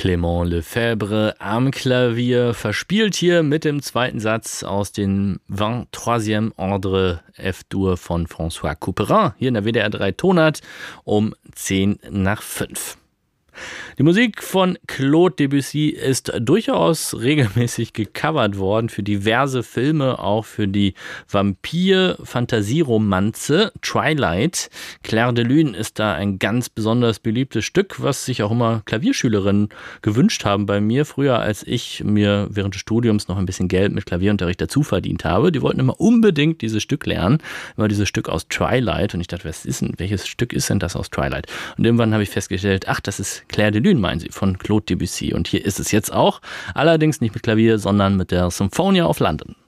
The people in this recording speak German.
Clément Lefebvre am Klavier verspielt hier mit dem zweiten Satz aus dem 23e Ordre F-Dur von François Couperin hier in der WDR 3 Tonart um 5:10. Die Musik von Claude Debussy ist durchaus regelmäßig gecovert worden für diverse Filme, auch für die Vampir-Fantasieromanze Twilight. Clair de Lune ist da ein ganz besonders beliebtes Stück, was sich auch immer Klavierschülerinnen gewünscht haben bei mir, früher als ich mir während des Studiums noch ein bisschen Geld mit Klavierunterricht dazu verdient habe. Die wollten immer unbedingt dieses Stück lernen, immer dieses Stück aus Twilight. Und ich dachte, welches Stück ist denn das aus Twilight? Und irgendwann habe ich festgestellt, ach, das ist Clair de Lune, meinen Sie, von Claude Debussy. Und hier ist es jetzt auch, allerdings nicht mit Klavier, sondern mit der Symphonia of London.